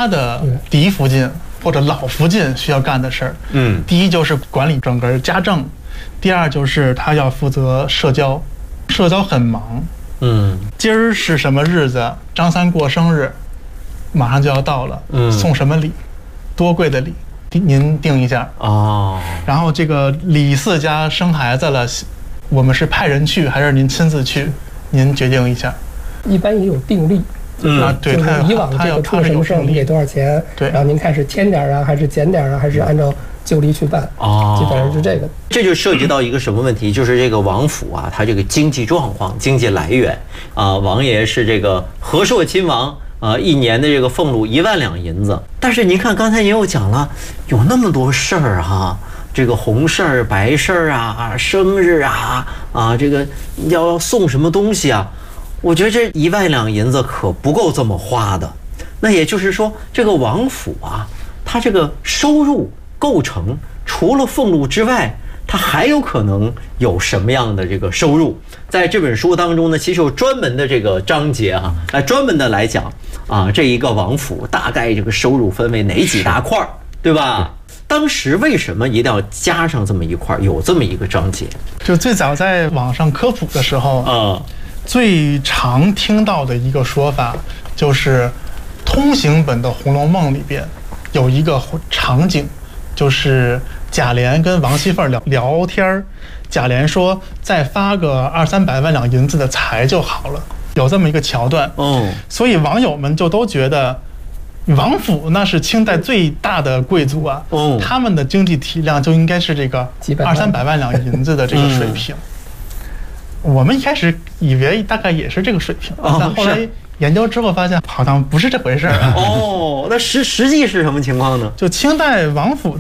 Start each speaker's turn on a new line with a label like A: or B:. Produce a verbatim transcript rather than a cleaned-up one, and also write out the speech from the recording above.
A: 家的嫡福晋或者老福晋需要干的事儿。嗯，第一就是管理整个家政，第二就是他要负责社交，社交很忙。嗯，今儿是什么日子？张三过生日，马上就要到了。嗯，送什么礼？多贵的礼？您定一下哦。然后这个李四家生孩子了，我们是派人去还是您亲自去？您决定一下。一般也有定例。嗯啊，对，就是以往这个出什么事儿，我们给多少钱？对，然后您看是添点啊，还是减点啊，还是按照旧例去办？哦，基本上是这个。
B: 这就涉及到一个什么问题？就是这个王府啊，它这个经济状况、经济来源啊，王爷是这个和硕亲王啊，一年的这个俸禄一万两银子。但是您看，刚才您又讲了，有那么多事儿哈。这个红事儿、白事儿啊，生日啊，啊，这个要送什么东西啊？我觉得这一万两银子可不够这么花的。那也就是说，这个王府啊，它这个收入构成除了俸禄之外，它还有可能有什么样的这个收入？在这本书当中呢，其实有专门的这个章节啊，来专门的来讲啊，这一个王府大概这个收入分为哪几大块，对吧？当时为什么一定要加上这么一块，有这么一个章节？
A: 就最早在网上科普的时候啊。最常听到的一个说法就是，通行本的《红楼梦》里边有一个场景，就是贾琏跟王熙凤聊聊天，贾琏说再发个二三百万两银子的财就好了，有这么一个桥段。哦，所以网友们就都觉得，王府那是清代最大的贵族啊，哦，他们的经济体量就应该是这个二三百万两银子的这个水平。我们一开始以为大概也是这个水平，但后来研究之后发现好像不是这回事儿。哦，
B: 那实实际是什么情况呢？
A: 就清代王府